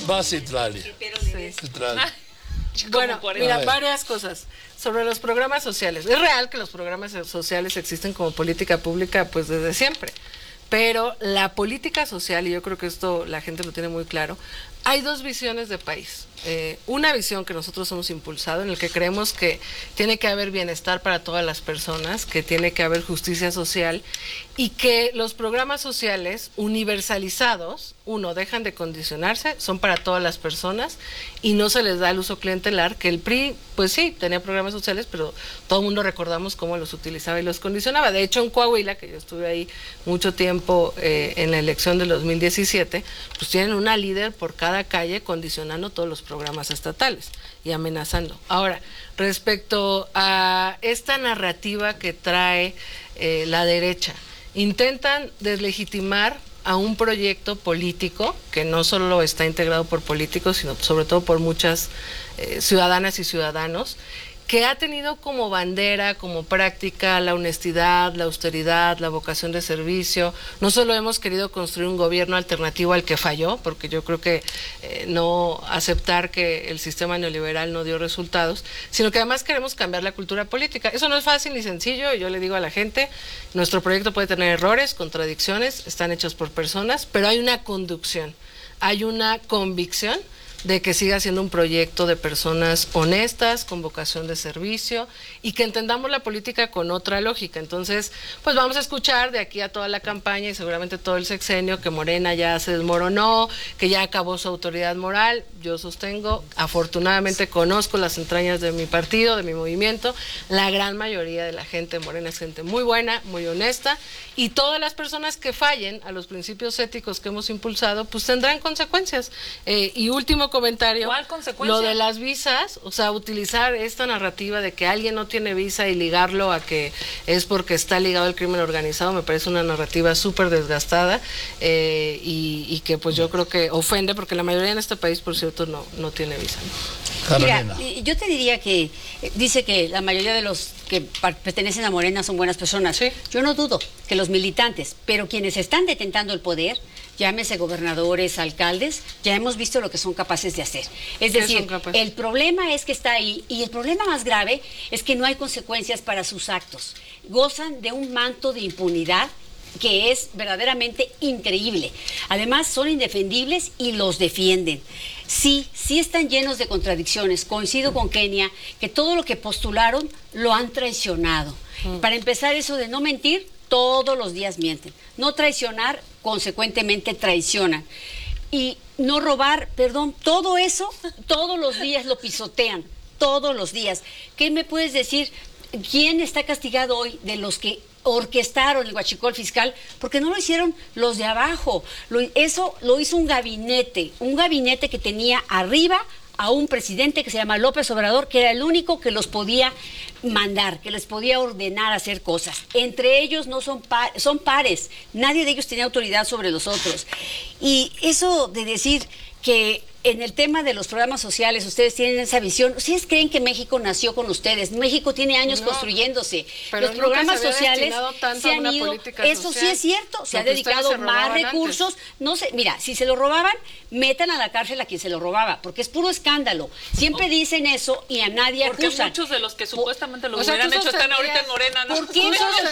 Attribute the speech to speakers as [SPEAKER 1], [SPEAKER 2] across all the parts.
[SPEAKER 1] Va Citlali.
[SPEAKER 2] Sí.
[SPEAKER 1] Citlali.
[SPEAKER 2] Bueno, mira, varias cosas sobre los programas sociales. Es real que los programas sociales existen como política pública pues desde siempre, pero la política social, y yo creo que esto la gente lo tiene muy claro, hay dos visiones de país. Una visión que nosotros hemos impulsado, en el que creemos que tiene que haber bienestar para todas las personas, que tiene que haber justicia social y que los programas sociales universalizados, uno, dejan de condicionarse, son para todas las personas y no se les da el uso clientelar, que el PRI, pues sí, tenía programas sociales, pero todo el mundo recordamos cómo los utilizaba y los condicionaba. De hecho, en Coahuila, que yo estuve ahí mucho tiempo en la elección del 2017, pues tienen una líder por cada calle condicionando todos los programas estatales y amenazando. Ahora, respecto a esta narrativa que trae la derecha, intentan deslegitimar a un proyecto político que no solo está integrado por políticos, sino sobre todo por muchas ciudadanas y ciudadanos, que ha tenido como bandera, como práctica, la honestidad, la austeridad, la vocación de servicio. No solo hemos querido construir un gobierno alternativo al que falló, porque yo creo que no aceptar que el sistema neoliberal no dio resultados, sino que además queremos cambiar la cultura política. Eso no es fácil ni sencillo, y yo le digo a la gente, nuestro proyecto puede tener errores, contradicciones, están hechos por personas, pero hay una conducción, hay una convicción de que siga siendo un proyecto de personas honestas, con vocación de servicio, y que entendamos la política con otra lógica. Entonces, pues vamos a escuchar de aquí a toda la campaña y seguramente todo el sexenio que Morena ya se desmoronó, que ya acabó su autoridad moral. Yo sostengo, afortunadamente conozco las entrañas de mi partido, de mi movimiento, la gran mayoría de la gente de Morena es gente muy buena, muy honesta, y todas las personas que fallen a los principios éticos que hemos impulsado, pues tendrán consecuencias. Y último comentario,
[SPEAKER 3] ¿cuál consecuencia?
[SPEAKER 2] Lo de las visas, o sea, utilizar esta narrativa de que alguien no tiene visa y ligarlo a que es porque está ligado al crimen organizado, me parece una narrativa súper desgastada y que pues yo creo que ofende, porque la mayoría en este país, por cierto, no tiene visa.
[SPEAKER 4] Mira, yo te diría que dice que la mayoría de los que pertenecen a Morena son buenas personas.
[SPEAKER 2] Sí.
[SPEAKER 4] Yo no dudo que los militantes, pero quienes están detentando el poder, llámese gobernadores, alcaldes, ya hemos visto lo que son capaces de hacer. Es decir, el problema es que está ahí, y el problema más grave es que no hay consecuencias para sus actos. Gozan de un manto de impunidad que es verdaderamente increíble. Además, son indefendibles y los defienden. Sí están llenos de contradicciones. Coincido con Kenia, que todo lo que postularon lo han traicionado. Para empezar, eso de no mentir, todos los días mienten. No traicionar, consecuentemente traicionan. Y no robar, perdón, todo eso, todos los días lo pisotean, todos los días. ¿Qué me puedes decir? ¿Quién está castigado hoy de los que orquestaron el huachicol fiscal? Porque no lo hicieron los de abajo. Eso lo hizo un gabinete que tenía arriba a un presidente que se llama López Obrador, que era el único que los podía mandar, que les podía ordenar hacer cosas. Entre ellos no son pares, nadie de ellos tenía autoridad sobre los otros. Y eso de decir que en el tema de los programas sociales ustedes tienen esa visión, ustedes creen que México nació con ustedes, México tiene años construyéndose, los programas sociales se han ido, eso sí es cierto, se ha dedicado más recursos, no sé, mira, si se lo robaban, metan a la cárcel a quien se lo robaba, porque es puro escándalo, siempre dicen eso y a nadie acusan.
[SPEAKER 3] Porque muchos de los que supuestamente lo hubieran hecho están ahorita en Morena, ¿no?
[SPEAKER 4] ¿Por qué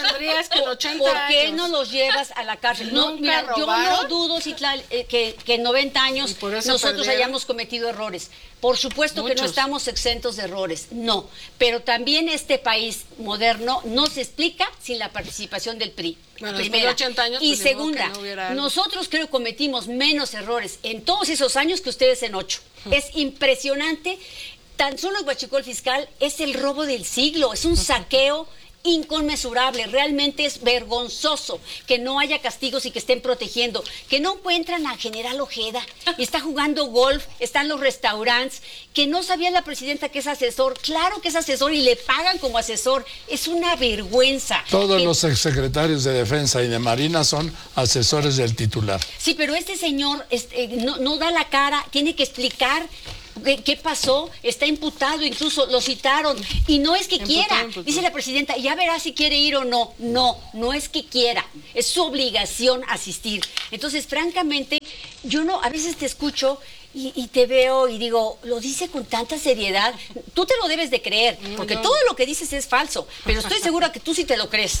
[SPEAKER 4] no los llevas a la cárcel? No, mira, yo no dudo que en 90 años nosotros hayamos cometido errores. Por supuesto que no estamos exentos de errores, no. Pero también este país moderno no se explica sin la participación del PRI.
[SPEAKER 2] Bueno,
[SPEAKER 4] primera.
[SPEAKER 2] 80 años,
[SPEAKER 4] y segunda, nosotros creo que cometimos menos errores en todos esos años que ustedes en 8. Es impresionante. Tan solo el huachicol fiscal es el robo del siglo, es un saqueo inconmensurable, realmente es vergonzoso que no haya castigos y que estén protegiendo, que no encuentran al general Ojeda, y está jugando golf, están los restaurantes, que no sabía la presidenta que es asesor, claro que es asesor y le pagan como asesor, es una vergüenza.
[SPEAKER 1] Todos los exsecretarios de Defensa y de Marina son asesores del titular.
[SPEAKER 4] Sí, pero este señor no da la cara, tiene que explicar ¿qué pasó? Está imputado, incluso lo citaron. Y no es que quiera, dice la presidenta, ya verá si quiere ir o no. No es que quiera, es su obligación asistir. Entonces, francamente, yo a veces te escucho y te veo y digo, lo dice con tanta seriedad, tú te lo debes de creer, porque todo lo que dices es falso, pero estoy segura que tú sí te lo crees.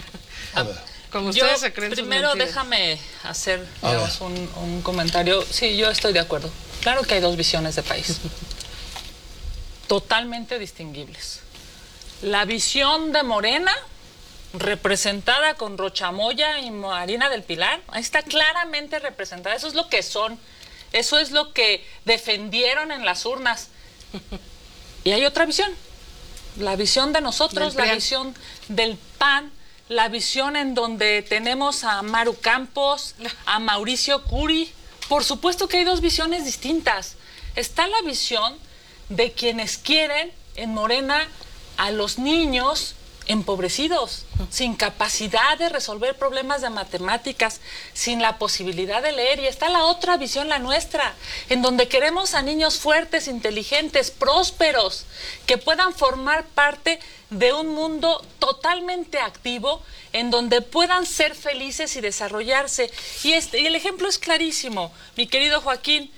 [SPEAKER 2] Como ustedes se creen.
[SPEAKER 3] Primero déjame hacer un comentario. Sí, yo estoy de acuerdo. Claro que hay dos visiones de país, totalmente distinguibles. La visión de Morena, representada con Rocha Moya y Marina del Pilar, ahí está claramente representada. Eso es lo que son. Eso es lo que defendieron en las urnas. Y hay otra visión. La visión de nosotros, la visión del PAN, la visión en donde tenemos a Maru Campos, a Mauricio Curi. Por supuesto que hay dos visiones distintas. Está la visión de quienes quieren en Morena a los niños empobrecidos, sin capacidad de resolver problemas de matemáticas, sin la posibilidad de leer. Y está la otra visión, la nuestra, en donde queremos a niños fuertes, inteligentes, prósperos, que puedan formar parte de un mundo totalmente activo, en donde puedan ser felices y desarrollarse. Y el ejemplo es clarísimo, mi querido Joaquín.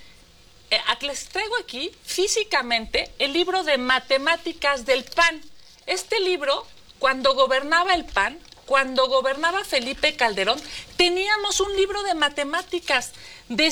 [SPEAKER 3] Les traigo aquí físicamente el libro de matemáticas del PAN. Este libro, cuando gobernaba el PAN, cuando gobernaba Felipe Calderón, teníamos un libro de matemáticas de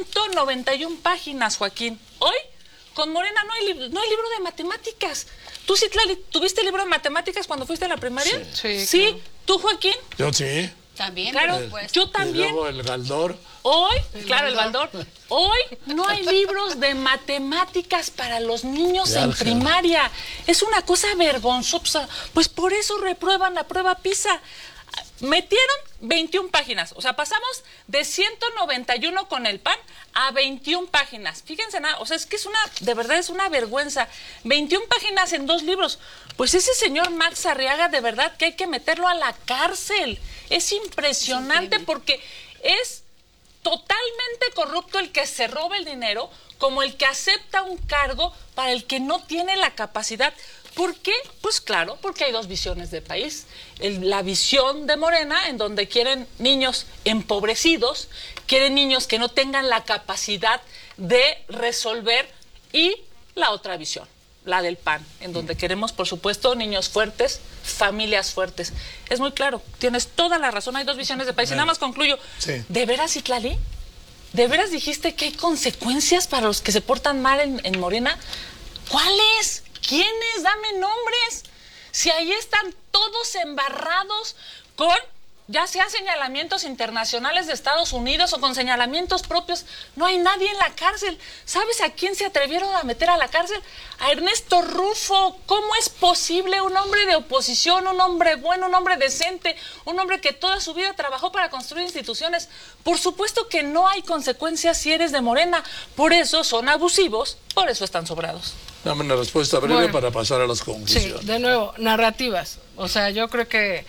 [SPEAKER 3] 191 páginas, Joaquín. Hoy, con Morena, no hay libro de matemáticas. ¿Tú, Citlali, tuviste libro de matemáticas cuando fuiste a la primaria?
[SPEAKER 2] Sí.
[SPEAKER 3] ¿Sí?
[SPEAKER 2] Claro.
[SPEAKER 3] ¿Tú, Joaquín?
[SPEAKER 1] Yo sí.
[SPEAKER 4] También,
[SPEAKER 3] claro, yo también.
[SPEAKER 1] Y luego el Galdor.
[SPEAKER 3] Hoy, claro, el Baldor. Hoy no hay libros de matemáticas para los niños en primaria. Es una cosa vergonzosa. Pues por eso reprueban la prueba PISA. Metieron 21 páginas. O sea, pasamos de 191 con el PAN a 21 páginas. Fíjense nada, o sea, es que de verdad es una vergüenza. 21 páginas en 2 libros. Pues ese señor Max Arriaga, de verdad que hay que meterlo a la cárcel. Es impresionante porque es totalmente corrupto el que se roba el dinero, como el que acepta un cargo para el que no tiene la capacidad. ¿Por qué? Pues claro, porque hay dos visiones de país. La visión de Morena, en donde quieren niños empobrecidos, quieren niños que no tengan la capacidad de resolver, y la otra visión, la del PAN, en donde queremos, por supuesto, niños fuertes, familias fuertes. Es muy claro, tienes toda la razón, hay dos visiones de país. Y nada más concluyo.
[SPEAKER 1] Sí.
[SPEAKER 3] ¿De veras, Citlali? ¿De veras dijiste que hay consecuencias para los que se portan mal en Morena? ¿Cuáles? ¿Quiénes? Dame nombres. Si ahí están todos embarrados con, ya sea señalamientos internacionales de Estados Unidos o con señalamientos propios, no hay nadie en la cárcel. ¿Sabes a quién se atrevieron a meter a la cárcel? A Ernesto Rufo. ¿Cómo es posible? Un hombre de oposición, un hombre bueno, un hombre decente, un hombre que toda su vida trabajó para construir instituciones. Por supuesto que no hay consecuencias si eres de Morena. Por eso son abusivos, por eso están sobrados.
[SPEAKER 1] Dame una respuesta breve para pasar a las conclusiones.
[SPEAKER 2] Sí, de nuevo, narrativas. O sea, yo creo que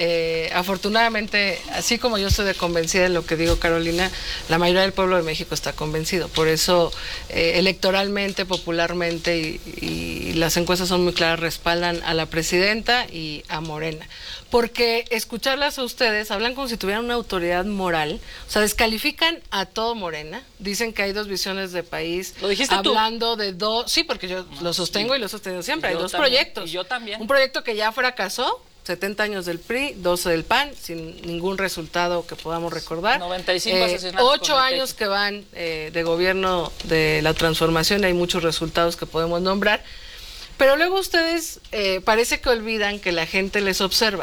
[SPEAKER 2] afortunadamente, así como yo estoy convencida de lo que digo, Carolina, la mayoría del pueblo de México está convencido. Por eso, electoralmente, popularmente, y las encuestas son muy claras, respaldan a la presidenta y a Morena. Porque escucharlas a ustedes, hablan como si tuvieran una autoridad moral, o sea, descalifican a todo Morena, dicen que hay dos visiones de país.
[SPEAKER 3] ¿Lo dijiste
[SPEAKER 2] hablando tú? De dos, sí, porque yo lo sostengo y lo he sostenido siempre, hay dos proyectos.
[SPEAKER 3] Y yo también.
[SPEAKER 2] Un proyecto que ya fracasó, 70 años del PRI, 12 del PAN, sin ningún resultado que podamos recordar.
[SPEAKER 3] 95 asesinatos.
[SPEAKER 2] 8 años que van de gobierno de la transformación, hay muchos resultados que podemos nombrar. Pero luego ustedes parece que olvidan que la gente les observa.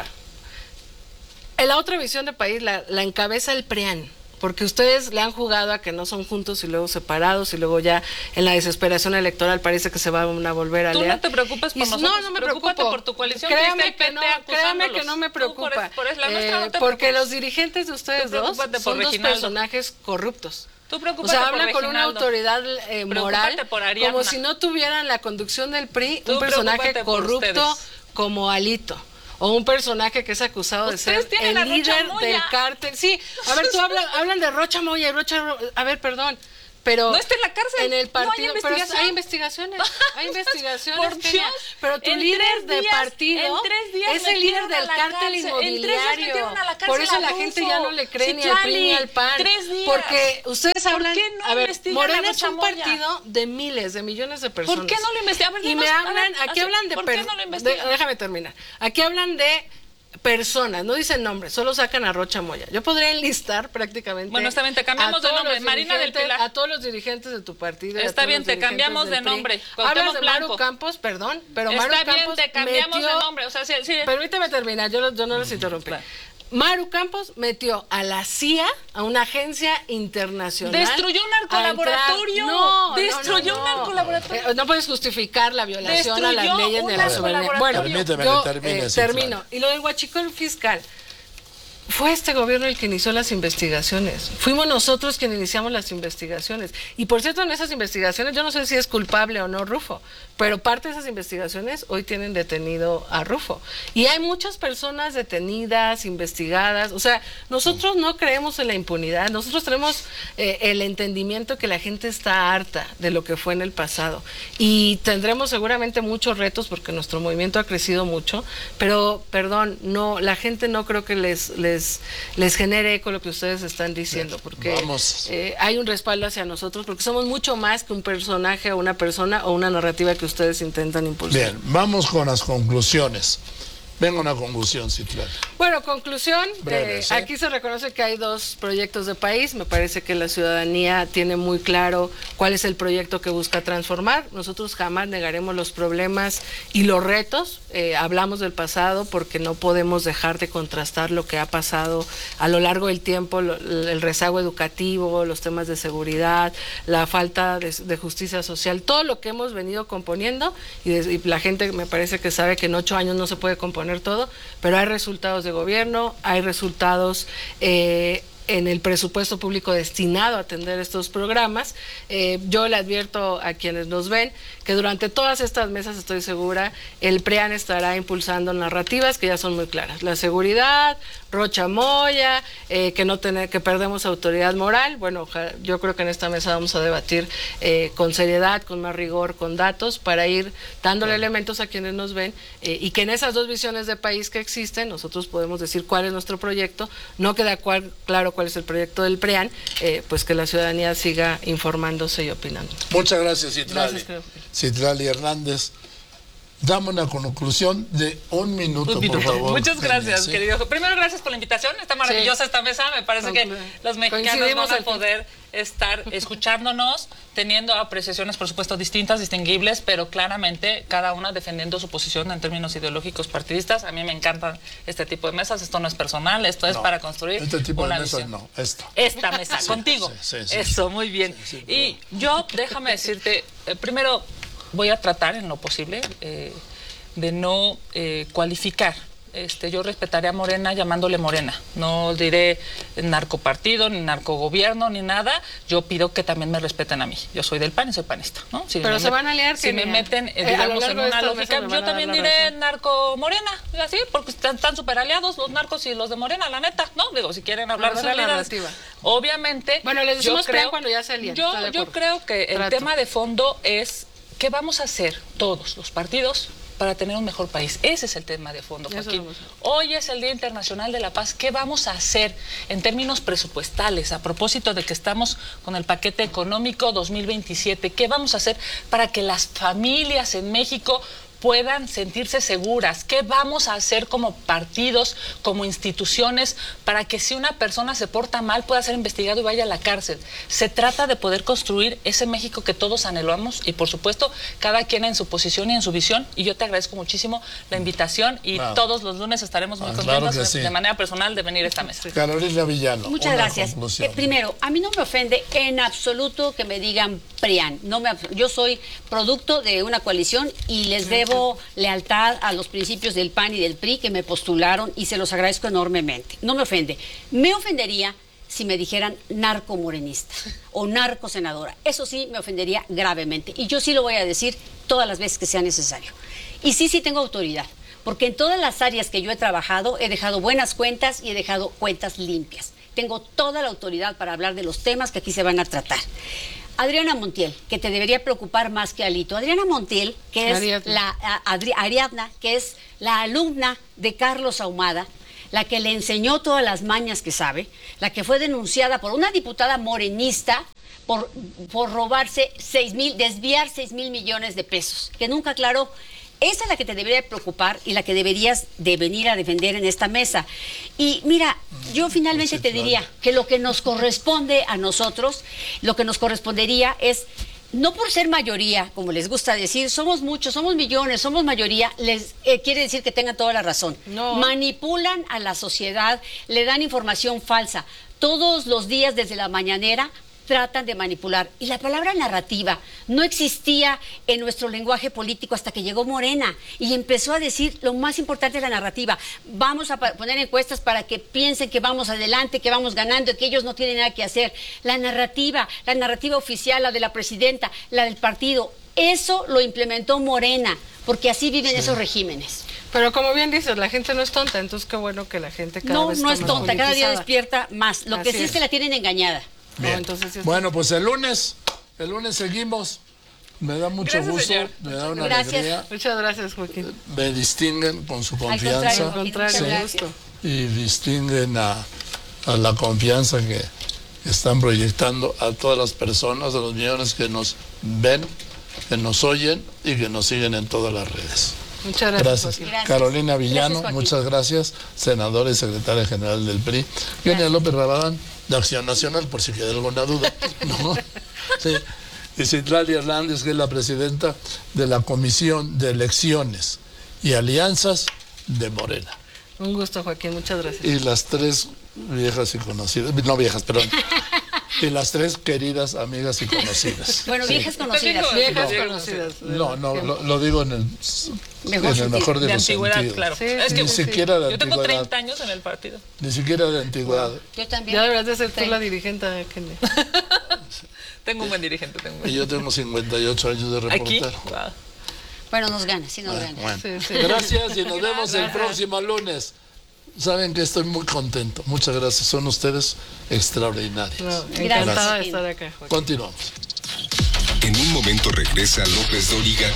[SPEAKER 2] En la otra visión de país la encabeza el PRIAN, porque ustedes le han jugado a que no son juntos y luego separados, y luego ya en la desesperación electoral parece que se van a volver a aliar.
[SPEAKER 3] Tú no te preocupes por nosotros,
[SPEAKER 2] no me preocupo
[SPEAKER 3] por tu coalición.
[SPEAKER 2] Créame que no me preocupa, porque los dirigentes de ustedes dos son dos personajes corruptos.
[SPEAKER 3] Tú preocúpate,
[SPEAKER 2] o sea, hablan con una autoridad moral, como si no tuvieran la conducción del PRI, un personaje corrupto como Alito. O un personaje que es acusado de ser el líder del cártel. Sí, a ver, tú hablan de Rocha Moya y a ver, perdón. pero
[SPEAKER 3] no está en la cárcel.
[SPEAKER 2] En el partido,
[SPEAKER 3] no
[SPEAKER 2] hay investigaciones. Hay investigaciones.
[SPEAKER 3] Por Dios,
[SPEAKER 2] pero tu líder de partido es el líder del cártel inmobiliario. Por eso la gente ya no le cree ni al PRI ni al PAN.
[SPEAKER 3] 3 días.
[SPEAKER 2] Porque ustedes hablan.
[SPEAKER 3] ¿Por qué no
[SPEAKER 2] a ver, Morena es un
[SPEAKER 3] Moya?
[SPEAKER 2] partido de miles, de millones de personas.
[SPEAKER 3] ¿Por qué no lo investigan?
[SPEAKER 2] Y me hablan, aquí hablan de
[SPEAKER 3] ¿por qué no lo investigan?
[SPEAKER 2] déjame terminar. Aquí hablan de personas, no dicen nombres, solo sacan a Rocha Moya. Yo podría enlistar prácticamente.
[SPEAKER 3] Bueno, está bien, te cambiamos de nombre. Marina del Pilar.
[SPEAKER 2] A todos los dirigentes de tu partido.
[SPEAKER 3] Está bien, te cambiamos de nombre.
[SPEAKER 2] Hablas de Maru Campos, perdón, pero Maru Campos.
[SPEAKER 3] Está bien, te cambiamos de nombre. O sea, sí.
[SPEAKER 2] Permíteme terminar, yo no los interrumpí. Claro. Maru Campos metió a la CIA, a una agencia internacional.
[SPEAKER 3] Destruyó un narcolaboratorio. Destruyó un narcolaboratorio.
[SPEAKER 2] No puedes justificar la violación a las leyes de la soberanía. Bueno,
[SPEAKER 1] permíteme que
[SPEAKER 2] termino. Y lo del huachicol fiscal. Fue este gobierno el que inició las investigaciones. Fuimos nosotros quienes iniciamos las investigaciones. Y por cierto, en esas investigaciones, yo no sé si es culpable o no Rufo, pero parte de esas investigaciones hoy tienen detenido a Rufo. Y hay muchas personas detenidas, investigadas. O sea, nosotros no creemos en la impunidad. Nosotros tenemos el entendimiento que la gente está harta de lo que fue en el pasado. Y tendremos seguramente muchos retos porque nuestro movimiento ha crecido mucho. Pero, perdón, no, la gente no creo que les genere eco lo que ustedes están diciendo, porque hay un respaldo hacia nosotros, porque somos mucho más que un personaje o una persona o una narrativa que ustedes intentan impulsar.
[SPEAKER 1] Bien, vamos con las conclusiones. Venga una conclusión, Citlali.
[SPEAKER 2] Bueno, conclusión, aquí se reconoce que hay 2 proyectos de país. Me parece que la ciudadanía tiene muy claro cuál es el proyecto que busca transformar. Nosotros jamás negaremos los problemas y los retos. Hablamos del pasado porque no podemos dejar de contrastar lo que ha pasado a lo largo del tiempo, el rezago educativo, los temas de seguridad, la falta de justicia social, todo lo que hemos venido componiendo y la gente me parece que sabe que en 8 años no se puede componer todo, pero hay resultados de gobierno, hay resultados en el presupuesto público destinado a atender estos programas. Yo le advierto a quienes nos ven que durante todas estas mesas, estoy segura, el PRIAN estará impulsando narrativas que ya son muy claras. La seguridad, Rocha Moya, que perdemos autoridad moral. Bueno, yo creo que en esta mesa vamos a debatir con seriedad, con más rigor, con datos, para ir dándole elementos a quienes nos ven y que en esas 2 visiones de país que existen, nosotros podemos decir cuál es nuestro proyecto. No queda claro cuál es el proyecto del PRIAN, pues que la ciudadanía siga informándose y opinando.
[SPEAKER 1] Muchas gracias, Citlali. Citlali Hernández. Dame una conclusión de 1 minuto, por favor.
[SPEAKER 3] Muchas gracias, querido. Primero, gracias por la invitación. Está maravillosa esta mesa. Me parece que los mexicanos van a poder estar escuchándonos, teniendo apreciaciones, por supuesto, distintas, distinguibles, pero claramente cada una defendiendo su posición en términos ideológicos partidistas. A mí me encantan este tipo de mesas. Esto no es personal, esto es para construir
[SPEAKER 1] este tipo
[SPEAKER 3] una
[SPEAKER 1] de mesas,
[SPEAKER 3] visión.
[SPEAKER 1] Esta
[SPEAKER 3] mesa, contigo.
[SPEAKER 1] Sí.
[SPEAKER 3] Eso, muy bien. Y yo, déjame decirte, primero, voy a tratar en lo posible de no cualificar. Yo respetaré a Morena llamándole Morena. No diré narcopartido, ni narcogobierno, ni nada. Yo pido que también me respeten a mí. Yo soy del PAN y soy panista, ¿no?
[SPEAKER 2] Pero se van a liar.
[SPEAKER 3] Si me meten, digamos, en una lógica, yo también diré narco-Morena, así, porque están súper aliados los narcos y los de Morena, la neta, ¿no? Digo, si quieren hablar de realidad. Obviamente.
[SPEAKER 2] Bueno, les decimos PRIAN cuando ya se alían.
[SPEAKER 3] Yo creo que el tema de fondo es ¿qué vamos a hacer todos los partidos para tener un mejor país? Ese es el tema de fondo, Joaquín. Hoy es el Día Internacional de la Paz. ¿Qué vamos a hacer en términos presupuestales a propósito de que estamos con el paquete económico 2027? ¿Qué vamos a hacer para que las familias en México puedan sentirse seguras? ¿Qué vamos a hacer como partidos, como instituciones, para que si una persona se porta mal pueda ser investigado y vaya a la cárcel? Se trata de poder construir ese México que todos anhelamos y, por supuesto, cada quien en su posición y en su visión. Y yo te agradezco muchísimo la invitación y todos los lunes estaremos muy contentos de manera personal de venir a esta mesa.
[SPEAKER 1] Carolina Villano.
[SPEAKER 4] Muchas gracias. Primero, a mí no me ofende en absoluto que me digan PRIAN. Yo soy producto de una coalición y les debo lealtad a los principios del PAN y del PRI que me postularon y se los agradezco enormemente. No me ofende. Me ofendería si me dijeran narcomorenista o narcosenadora. Eso sí me ofendería gravemente. Y yo sí lo voy a decir todas las veces que sea necesario. Y sí tengo autoridad. Porque en todas las áreas que yo he trabajado he dejado buenas cuentas y he dejado cuentas limpias. Tengo toda la autoridad para hablar de los temas que aquí se van a tratar. Adriana Montiel, que te debería preocupar más que Alito. Adriana Montiel, que es Ariadna, que es la alumna de Carlos Ahumada, la que le enseñó todas las mañas que sabe, la que fue denunciada por una diputada morenista por robarse desviar 6,000 millones de pesos, que nunca aclaró. Esa es la que te debería preocupar y la que deberías de venir a defender en esta mesa. Y mira, yo finalmente te diría que lo que nos corresponde a nosotros, lo que nos correspondería es, no por ser mayoría, como les gusta decir, somos muchos, somos millones, somos mayoría, quiere decir que tengan toda la razón. No. Manipulan a la sociedad, le dan información falsa. Todos los días desde la mañanera tratan de manipular. Y la palabra narrativa no existía en nuestro lenguaje político hasta que llegó Morena y empezó a decir lo más importante de la narrativa. Vamos a poner encuestas para que piensen que vamos adelante, que vamos ganando, que ellos no tienen nada que hacer. La narrativa oficial, la de la presidenta, la del partido, eso lo implementó Morena, porque así viven esos regímenes.
[SPEAKER 2] Pero como bien dices, la gente no es tonta, entonces qué bueno que la gente cada vez
[SPEAKER 4] no es tonta, cada día despierta más. Lo que sí es que la tienen engañada.
[SPEAKER 1] Bien. No, entonces, bueno, pues el lunes seguimos. Me da mucho gusto, señor. Me da una alegría.
[SPEAKER 2] Muchas gracias, Joaquín.
[SPEAKER 1] Me distinguen con su confianza.
[SPEAKER 2] Al contrario, gusto.
[SPEAKER 1] Y distinguen a la confianza que están proyectando a todas las personas, a los millones que nos ven, que nos oyen y que nos siguen en todas las redes.
[SPEAKER 2] Muchas gracias.
[SPEAKER 1] Carolina Villano, muchas gracias, senadora y secretaria general del PRI. Kenia López Rabadán, de Acción Nacional, por si queda alguna duda. ¿No? Sí. Y Citlali Hernández, que es la presidenta de la Comisión de Elecciones y Alianzas de Morena.
[SPEAKER 2] Un gusto, Joaquín, muchas gracias.
[SPEAKER 1] Y las tres viejas y conocidas, no viejas, perdón. Y las tres queridas amigas y conocidas.
[SPEAKER 4] Bueno, viejas conocidas.
[SPEAKER 2] Viejas conocidas.
[SPEAKER 1] No, lo digo en el mejor de los sentidos.
[SPEAKER 3] Claro.
[SPEAKER 2] Sí,
[SPEAKER 3] es que
[SPEAKER 1] ni siquiera de
[SPEAKER 3] yo tengo
[SPEAKER 1] antigüedad.
[SPEAKER 3] 30 años en el partido.
[SPEAKER 1] Ni siquiera de antigüedad.
[SPEAKER 4] Yo también.
[SPEAKER 2] Ya deberías de ser tú la dirigente, Kenia.
[SPEAKER 3] Tengo un buen dirigente.
[SPEAKER 1] Y yo tengo 58 años de reportero.
[SPEAKER 3] Aquí. Wow.
[SPEAKER 4] Bueno, nos gana, sí nos gana.
[SPEAKER 1] Bueno. Sí. Gracias y nos vemos el próximo lunes. Saben que estoy muy contento. Muchas gracias. Son ustedes extraordinarios.
[SPEAKER 2] Encantada de estar acá, Joaquín.
[SPEAKER 1] Continuamos.
[SPEAKER 5] En un momento regresa López Dóriga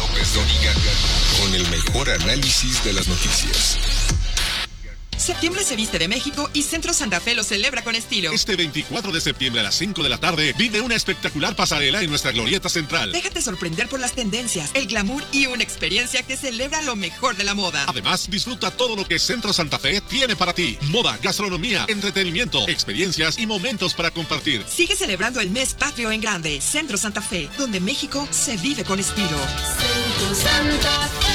[SPEAKER 5] con el mejor análisis de las noticias.
[SPEAKER 6] Septiembre se viste de México y Centro Santa Fe lo celebra con estilo.
[SPEAKER 7] Este 24 de septiembre a las 5 de la tarde vive una espectacular pasarela en nuestra glorieta central.
[SPEAKER 6] Déjate sorprender por las tendencias, el glamour y una experiencia que celebra lo mejor de la moda.
[SPEAKER 7] Además, disfruta todo lo que Centro Santa Fe tiene para ti. Moda, gastronomía, entretenimiento, experiencias y momentos para compartir.
[SPEAKER 6] Sigue celebrando el mes patrio en grande. Centro Santa Fe, donde México se vive con estilo.
[SPEAKER 8] Centro Santa Fe.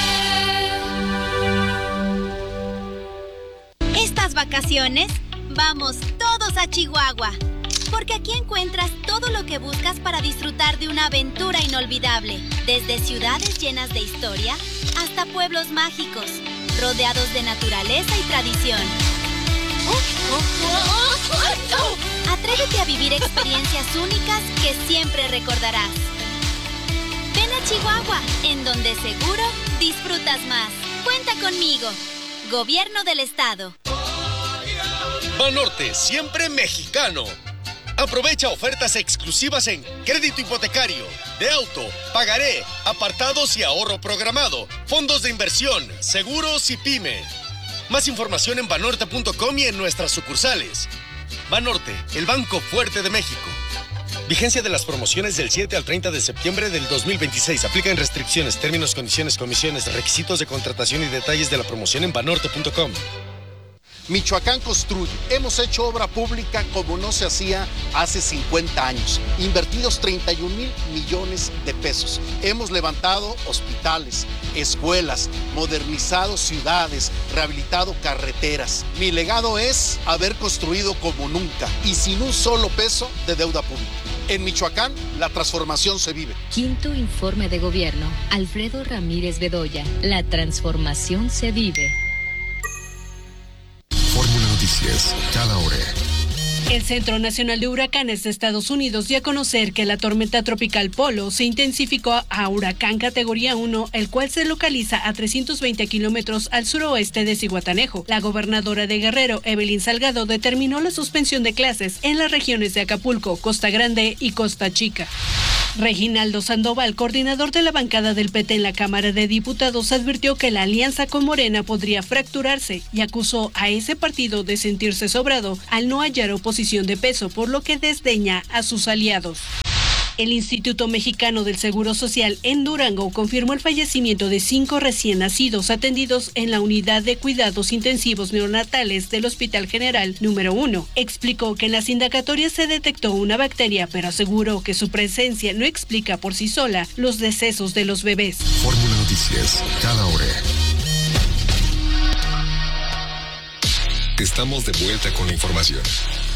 [SPEAKER 8] Estas vacaciones, vamos todos a Chihuahua, porque aquí encuentras todo lo que buscas para disfrutar de una aventura inolvidable, desde ciudades llenas de historia hasta pueblos mágicos, rodeados de naturaleza y tradición. Atrévete a vivir experiencias únicas que siempre recordarás. Ven a Chihuahua, en donde seguro disfrutas más. Cuenta conmigo. Gobierno del Estado.
[SPEAKER 9] Banorte, siempre mexicano. Aprovecha ofertas exclusivas en crédito hipotecario, de auto, pagaré, apartados y ahorro programado, fondos de inversión, seguros y pyme. Más información en banorte.com y en nuestras sucursales. Banorte, el banco fuerte de México. Vigencia de las promociones del 7 al 30 de septiembre del 2026. Aplican restricciones, términos, condiciones, comisiones, requisitos de contratación y detalles de la promoción en banorte.com.
[SPEAKER 10] Michoacán construye. Hemos hecho obra pública como no se hacía hace 50 años. Invertidos 31,000 millones de pesos. Hemos levantado hospitales, escuelas, modernizado ciudades, rehabilitado carreteras. Mi legado es haber construido como nunca y sin un solo peso de deuda pública. En Michoacán, la transformación se vive.
[SPEAKER 11] Quinto informe de gobierno. Alfredo Ramírez Bedoya. La transformación se vive.
[SPEAKER 5] Fórmula Noticias, cada hora.
[SPEAKER 12] El Centro Nacional de Huracanes de Estados Unidos dio a conocer que la tormenta tropical Polo se intensificó a huracán categoría 1, el cual se localiza a 320 kilómetros al suroeste de Zihuatanejo. La gobernadora de Guerrero, Evelyn Salgado, determinó la suspensión de clases en las regiones de Acapulco, Costa Grande y Costa Chica. Reginaldo Sandoval, coordinador de la bancada del PT en la Cámara de Diputados, advirtió que la alianza con Morena podría fracturarse y acusó a ese partido de sentirse sobrado al no hallar oposición de peso, por lo que desdeña a sus aliados. El Instituto Mexicano del Seguro Social en Durango confirmó el fallecimiento de 5 recién nacidos atendidos en la unidad de cuidados intensivos neonatales del Hospital General número 1. Explicó que en las indagatorias se detectó una bacteria, pero aseguró que su presencia no explica por sí sola los decesos de los bebés.
[SPEAKER 5] Fórmula Noticias, cada hora. Estamos de vuelta con la información.